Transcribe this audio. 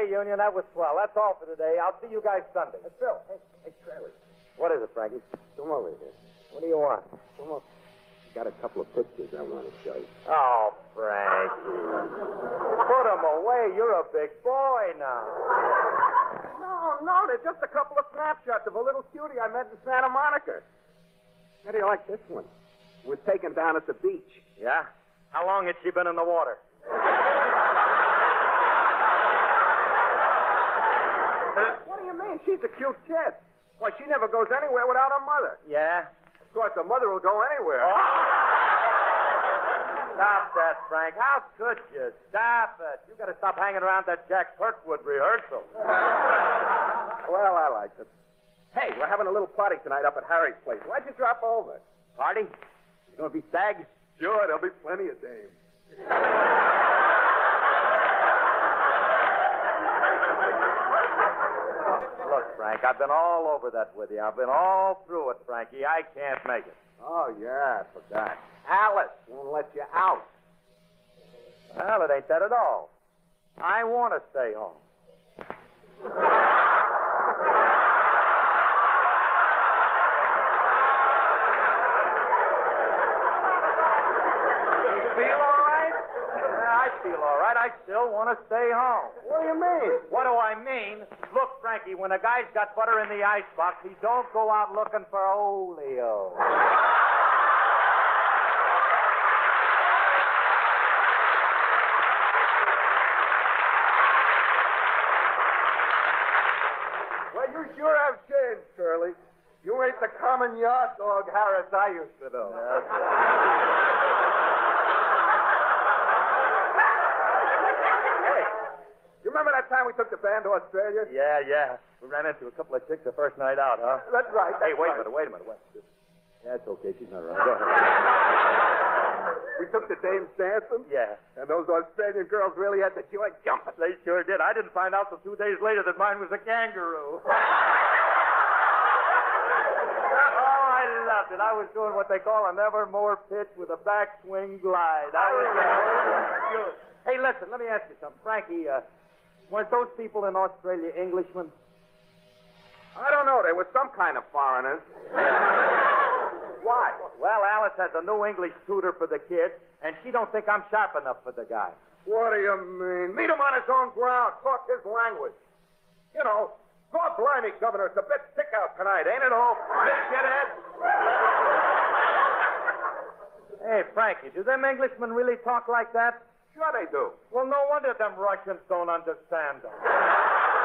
Okay, Union, that was swell. That's all for today. I'll see you guys Sunday. Phil, hey, Charlie. What is it, Frankie? Come over here. What do you want? Come on. Got a couple of pictures I want to show you. Oh, Frankie. Put them away. You're a big boy now. No, they're just a couple of snapshots of a little cutie I met in Santa Monica. How do you like this one? It was taken down at the beach. Yeah? How long had she been in the water? What do you mean? She's a cute kid. Why, she never goes anywhere without her mother. Yeah? Of course, the mother will go anywhere. Oh. Stop that, Frank. How could you? Stop it. You got to stop hanging around that Jack Kirkwood rehearsal. Well, I like it. Hey, we're having a little party tonight up at Harry's place. Why'd you drop over? Party? You gonna be stags? Sure, there'll be plenty of dames. Look, Frank, I've been all over that with you. I've been all through it, Frankie. I can't make it. Oh, yeah, I forgot. Alice won't let you out. Well, it ain't that at all. I want to stay home. You feel all right? Yeah, I feel all right. I still want to stay home. What do you mean? What do I mean? Look, Frankie, when a guy's got butter in the icebox, he don't go out looking for Oleo. Well, you sure have changed, Curly. You ain't the common yard dog Harris I used to know. Hey, you remember that time we took the band to Australia? Yeah. We ran into a couple of chicks the first night out, huh? That's right. Hey, wait a minute. Wait. Yeah, it's okay. She's not around. Go ahead. We took the dames dancing? Yeah. And those Australian girls really had the joint jumping. They sure did. I didn't find out till 2 days later that mine was a kangaroo. Oh, I loved it. I was doing what they call a nevermore pitch with a backswing glide. I was good. Hey, listen, let me ask you something. Frankie, weren't those people in Australia Englishmen? I don't know. They were some kind of foreigners. Why? Well, Alice has a new English tutor for the kids, and she don't think I'm sharp enough for the guy. What do you mean? Meet him on his own ground. Talk his language. You know, God blimey, Governor, it's a bit thick out tonight, ain't it, old shithead? Hey, Frankie, do them Englishmen really talk like that? Sure they do. Well, no wonder them Russians don't understand them.